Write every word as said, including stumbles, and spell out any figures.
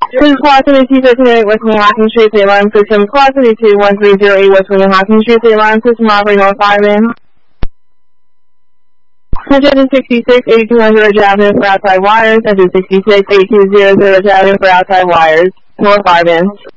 Please call seventy-two thirty-eight West Weehawken Street, State Line System. Call seventy-two one three zero eight West Weehawken Street, State Line System, operating on fireman. one sixty-six eighty-two hundred Avenue for outside wires. one sixty-six eighty-two hundred Avenue for outside wires. North fireman.